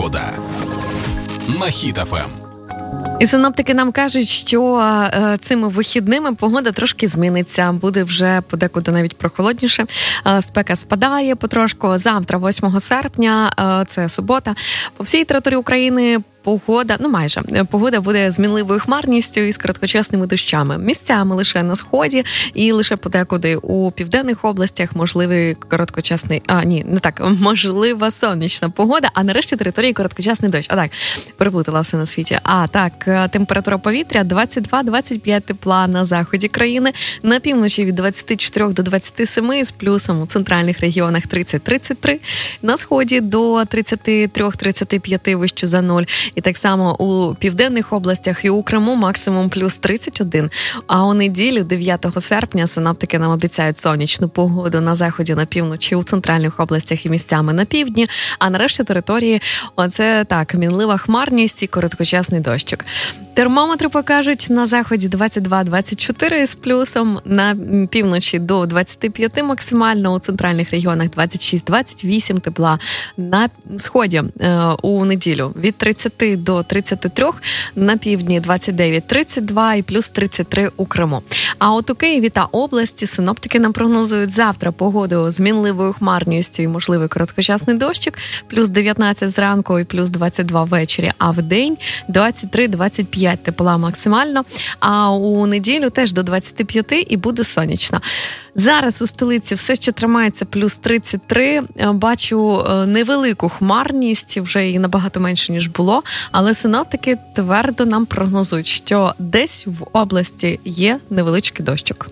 Погода на Хіт ФМ. І синоптики нам кажуть, що цими вихідними погода трошки зміниться. Буде вже подекуди навіть прохолодніше. Спека спадає потрошку. Завтра, 8 серпня, це субота, по всій території України погода, погода буде з мінливою хмарністю і з короткочасними дощами. Місцями лише на сході і лише подекуди у південних областях можливий можлива сонячна погода, а нарешті території короткочасний дощ. Переплутала все на світі. Температура повітря 22-25 тепла на заході країни, на півночі від 24 до 27 з плюсом у центральних регіонах 30-33, на сході до 33-35 вище за 0. І так само у південних областях і у Криму максимум плюс 31. А у неділю, 9 серпня, синоптики нам обіцяють сонячну погоду на заході, на півночі, у центральних областях і місцями на півдні. А нарешті території, мінлива хмарність і короткочасний дощик. Термометри покажуть на заході 22-24 з плюсом, на півночі до 25 максимально, у центральних регіонах 26-28 тепла, на сході у неділю від 30 до 33, на півдні 29-32 і плюс 33 у Криму. А от у Києві та області синоптики нам прогнозують завтра погоду з мінливою хмарністю і можливий короткочасний дощик, плюс 19 зранку і плюс 22 ввечері, а в день 23-25 тепла максимально, а у неділю теж до 25 і буде сонячно. Зараз у столиці все ще тримається плюс 33. Бачу невелику хмарність, вже і набагато менше, ніж було, але синоптики твердо нам прогнозують, що десь в області є невеличкий дощик.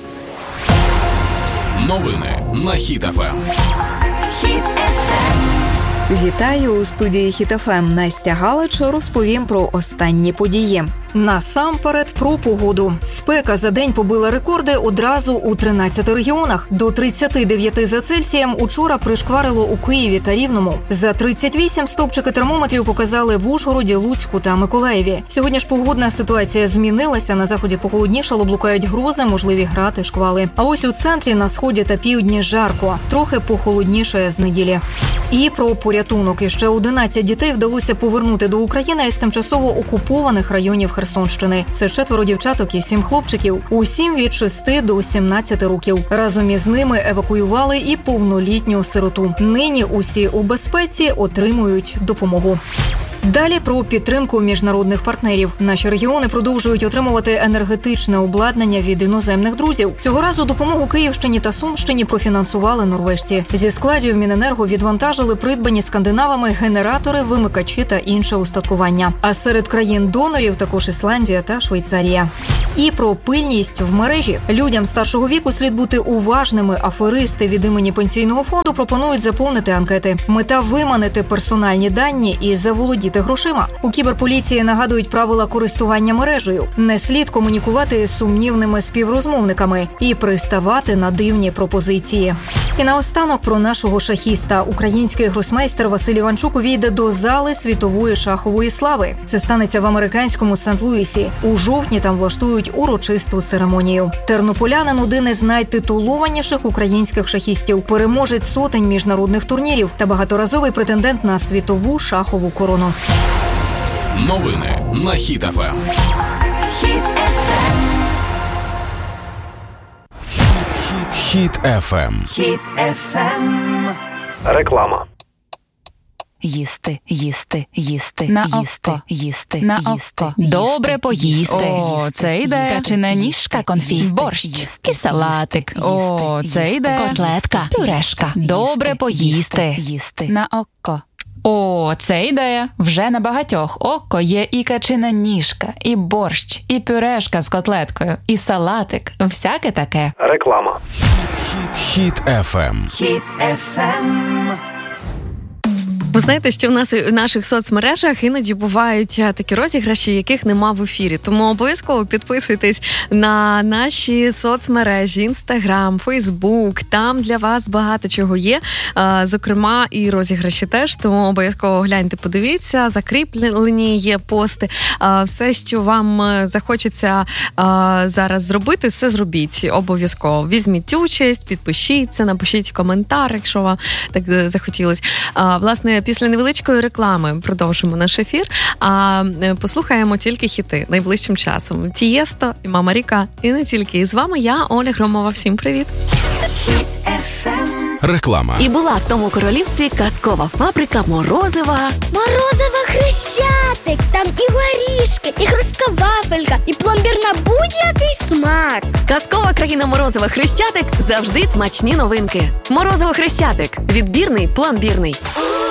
Новини на Хіт ФМ. Хіт ФМ. Вітаю у студії Хіт ФМ. Настя Галич розповім про останні події. Насамперед про погоду. Спека за день побила рекорди одразу у 13 регіонах. До 39 за Цельсієм учора пришкварило у Києві та Рівному. За 38 стовпчики термометрів показали в Ужгороді, Луцьку та Миколаєві. Сьогодні ж погодна ситуація змінилася. На заході похолоднішало, блукають грози, можливі грати, шквали. А ось у центрі, на сході та півдні жарко. Трохи похолодніше з неділі. І про порятунок. Іще 11 дітей вдалося повернути до України із тимчасово окупованих районів Херсонщини. Це 4 дівчаток і 7 хлопчиків. Усім від 6 до 17 років. Разом із ними евакуювали і повнолітню сироту. Нині усі у безпеці, отримують допомогу. Далі про підтримку міжнародних партнерів. Наші регіони продовжують отримувати енергетичне обладнання від іноземних друзів. Цього разу допомогу Київщині та Сумщині профінансували норвежці. Зі складів Міненерго відвантажили придбані скандинавами генератори, вимикачі та інше устаткування. А серед країн-донорів також Ісландія та Швейцарія. І про пильність в мережі. Людям старшого віку слід бути уважними. Аферисти від імені Пенсійного фонду пропонують заповнити анкети. Мета – виманити персональні дані і заволодіти грошима. У кіберполіції нагадують правила користування мережею. Не слід комунікувати з сумнівними співрозмовниками і приставати на дивні пропозиції. І наостанок про нашого шахіста. Український гросмейстер Василь Іванчук увійде до зали світової шахової слави. Це станеться в американському Сент-Луісі. У жовтні там влаштують урочисту церемонію. Тернополянин – один із найтитулованіших українських шахістів, переможець сотень міжнародних турнірів та багаторазовий претендент на світову шахову корону. Новини на Хіт ФМ. Хіт ФМ. Хіт ФМ. Хіт ФМ. Реклама. Їсти, їсти, їсти, на їсти, око, їсти, на їсти. око. Добре поїсти. О, це йде. Качина ніжка, конфі, борщ і салатик. О, це йде. Котлетка, пюрешка. Добре поїсти. Їсти. На око. О, це ідея. Вже на багатьох око є і качина ніжка, і борщ, і пюрешка з котлеткою, і салатик. Всяке таке. Реклама. Хіт ФМ. Хіт ФМ. Ви знаєте, що в наших соцмережах іноді бувають такі розіграші, яких нема в ефірі. Тому обов'язково підписуйтесь на наші соцмережі, Instagram, Facebook. Там для вас багато чого є. Зокрема, і розіграші теж. Тому обов'язково гляньте, подивіться. Закріплені є пости. Все, що вам захочеться зараз зробити, все зробіть. Обов'язково. Візьміть участь, підпишіться, напишіть коментар, якщо вам так захотілось. Власне, Після невеличкої реклами продовжимо наш ефір, а послухаємо тільки хіти найближчим часом. Тієсто і Мама Ріка, і не тільки. І з вами я, Оля Громова. Всім привіт! Хіт FM. Реклама. І була в тому королівстві казкова фабрика морозива. Морозиво Хрещатик, там і горішки, і хрустка вафелька, і пломбір на будь-який смак. Казкова країна морозива Хрещатик, завжди смачні новинки. Морозиво Хрещатик, відбірний, пломбірний.